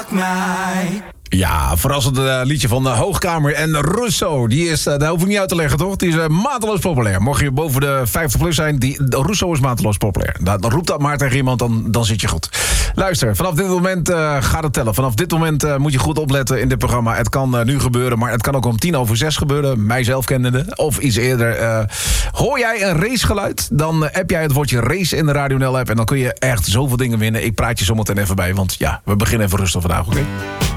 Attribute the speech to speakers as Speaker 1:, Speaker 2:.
Speaker 1: Pak mij.
Speaker 2: Ja, verrassend liedje van Hoogkamer en Russo. Die is, daar hoef ik niet uit te leggen, toch? Die is mateloos populair. Mocht je boven de 50 plus zijn, Russo is mateloos populair. Dan roep dat maar tegen iemand, dan zit je goed. Luister, vanaf dit moment gaat het tellen. Vanaf dit moment moet je goed opletten in dit programma. Het kan nu gebeuren, maar het kan ook om 5:10 gebeuren. Mijzelf kennende. Of iets eerder. Hoor jij een racegeluid? Dan app jij het woordje race in de Radio NL app. En dan kun je echt zoveel dingen winnen. Ik praat je zometeen even bij, want ja, we beginnen even rustig vandaag, oké?